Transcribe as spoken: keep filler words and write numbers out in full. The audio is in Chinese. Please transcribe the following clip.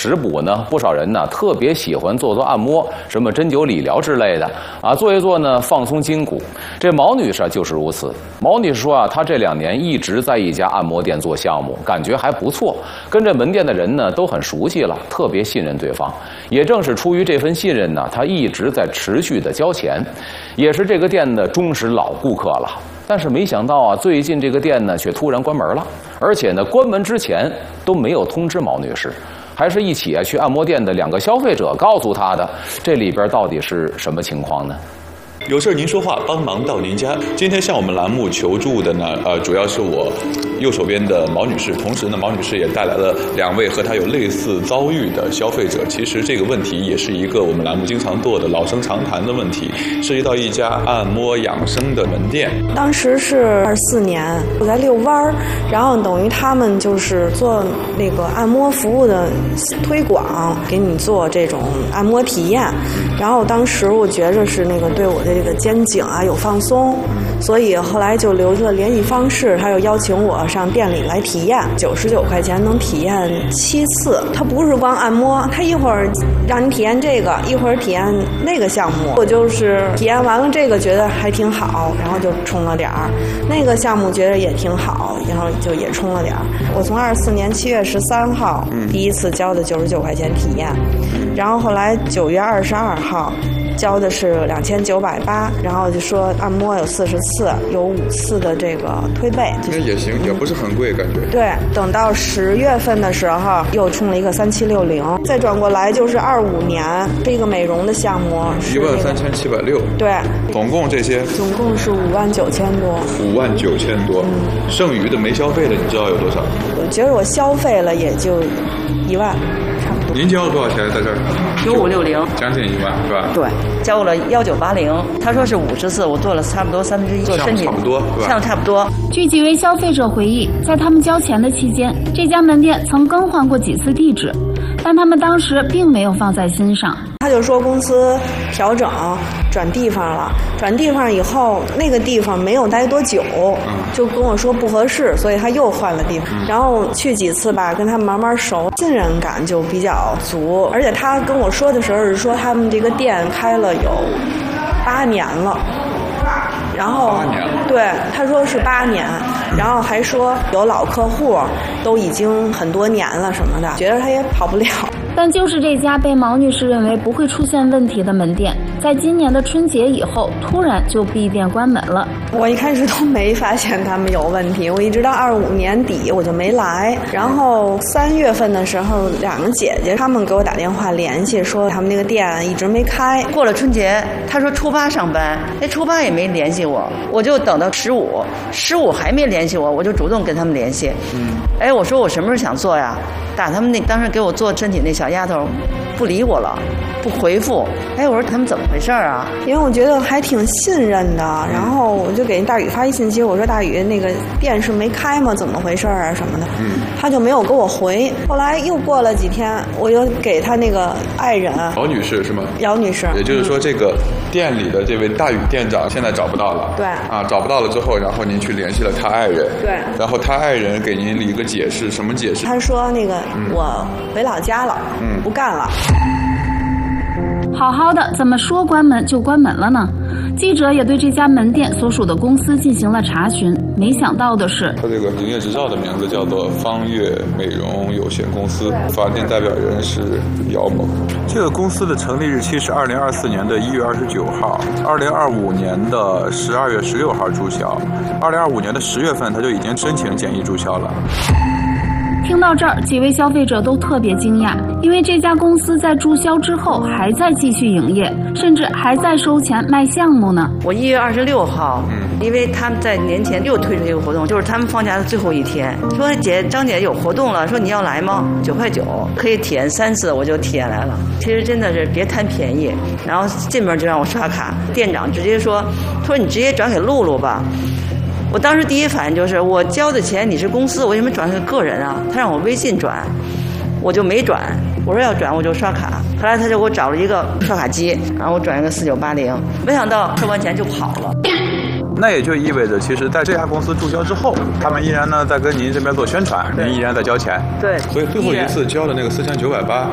食补呢，不少人呢特别喜欢做做按摩，什么针灸理疗之类的啊，做一做呢放松筋骨。这毛女士就是如此。毛女士说啊，她这两年一直在一家按摩店做项目，感觉还不错，跟这门店的人呢都很熟悉了，特别信任对方。也正是出于这份信任呢，她一直在持续的交钱，也是这个店的忠实老顾客了。但是没想到啊，最近这个店呢却突然关门了，而且呢关门之前都没有通知毛女士，还是一起啊去按摩店的两个消费者告诉她的。这里边到底是什么情况呢？ 有事您说话，帮忙到您家。今天向我们栏目求助的呢，呃，主要是我右手边的毛女士，同时呢，毛女士也带来了两位和她有类似遭遇的消费者。其实这个问题也是一个我们栏目经常做的老生常谈的问题，涉及到一家按摩养生的门店。 当时是二四年，我在遛弯儿，然后等于他们就是做那个按摩服务的推广，给你做这种按摩体验。然后当时我觉着是那个对我的这个肩颈啊有放松，所以后来就留着联系方式，他又邀请我上店里来体验，九十九块钱能体验七次。他不是光按摩，他一会儿让你体验这个，一会儿体验那个项目。我就是体验完了这个觉得还挺好，然后就充了点儿，那个项目觉得也挺好，然后就也充了点儿。我从二四年七月十三号第一次交的九十九块钱体验，然后后来九月二十二号交的是两千九百八，然后就说按摩有四十次，有五次的这个推背， 那也行，也不是很贵，感觉。 对，等到十月份的时候又充了一个三七六零，再转过来就是二五年这个美容的项目一万三千七百六， 对， 总共这些总共是五万九千多， 五万九千多，嗯，剩余的没消费的你知道有多少？ 我觉得我消费了也就一万。 您交了多少钱在这儿？ 九五六零， 将近一万是吧？ 对，交了幺九八零。他说是五十次，我做了差不多三分之一，做身体差不多，是吧？ 像差不多。 据几位消费者回忆，在他们交钱的期间，这家门店曾更换过几次地址，但他们当时并没有放在心上。 他就说公司调整转地方了，转地方以后那个地方没有待多久，就跟我说不合适，所以他又换了地方。然后去几次吧，跟他们慢慢熟，信任感就比较足。而且他跟我说的时候是说他们这个店开了有八年了，然后八年了， 对，他说是八年，然后还说有老客户都已经很多年了什么的，觉得他也跑不了。 但就是这家被毛女士认为不会出现问题的门店，在今年的春节以后突然就闭店关门了。 我一开始都没发现他们有问题，我一直到二五年底我就没来。然后三月份的时候，两个姐姐他们给我打电话联系，说他们那个店一直没开。 过了春节，他说初八上班，那初八也没联系我，我就等到十五，十五还没联系我，我就主动跟他们联系。嗯，哎，我说我什么时候想做呀？打他们那当时给我做身体那小丫头不理我了，不回复。哎，我说他们怎么回事啊？ 因为我觉得还挺信任的，然后我就给大宇发一信息，我说大宇那个店是没开吗？怎么回事啊什么的，嗯，他就没有给我回。后来又过了几天，我又给他那个爱人姚女士是吗？ 姚女士， 也就是说这个店里的这位大宇店长现在找不到了。 对， 啊，找不到了之后，然后您去联系了他爱人。 对， 然后他爱人给您一个解释，什么解释？ 他说那个、嗯、我回老家了，嗯，不干了。 好好的，怎么说关门就关门了呢？记者也对这家门店所属的公司进行了查询，没想到的是， 他这个营业执照的名字叫做方悦美容有限公司，法定代表人是姚某。这个公司的成立日期是二零二四年的一月二十九号，二零二五年的十二月十六号注销，二零二五年的十月份他就已经申请简易注销了。 听到这儿，几位消费者都特别惊讶，因为这家公司在注销之后还在继续营业，甚至还在收钱卖项目呢。 我一月二十六号，嗯，因为他们在年前又推出一个活动，就是他们放假的最后一天，说姐张姐有活动了，说你要来吗？九块九可以体验三次，我就体验来了。其实真的是别贪便宜，然后进门就让我刷卡，店长直接说说你直接转给露露吧。我当时第一反应就是我交的钱你是公司，我为什么转给个人啊？他让我微信转，我就没转。我说要转我就刷卡，后来他就给我找了一个刷卡机，然后我转一个四九八零，没想到收完钱就跑了。 那也就意味着，其实在这家公司注销之后，他们依然呢在跟您这边做宣传，您依然在交钱。 对， 所以最后一次交的那个四千九百八，